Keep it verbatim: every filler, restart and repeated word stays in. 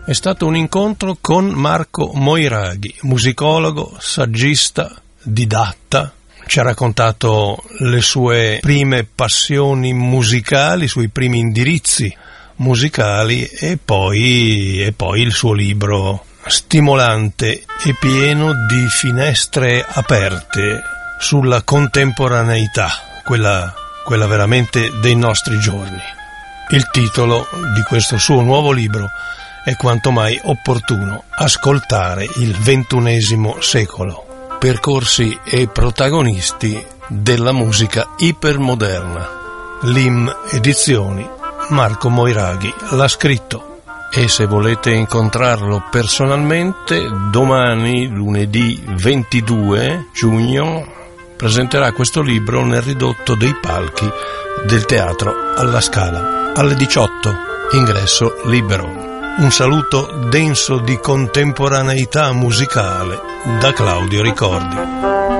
È stato un incontro con Marco Moiraghi, musicologo, saggista, didatta. Ci ha raccontato le sue prime passioni musicali, i suoi primi indirizzi musicali e poi, e poi il suo libro stimolante e pieno di finestre aperte sulla contemporaneità, quella, quella veramente dei nostri giorni. Il titolo di questo suo nuovo libro è quanto mai opportuno: ascoltare il ventunesimo secolo. Percorsi e protagonisti della musica ipermoderna. L I M Edizioni, Marco Moiraghi l'ha scritto. E se volete incontrarlo personalmente, domani, lunedì ventidue giugno, presenterà questo libro nel ridotto dei palchi del Teatro alla Scala alle diciotto, ingresso libero. Un saluto denso di contemporaneità musicale da Claudio Ricordi.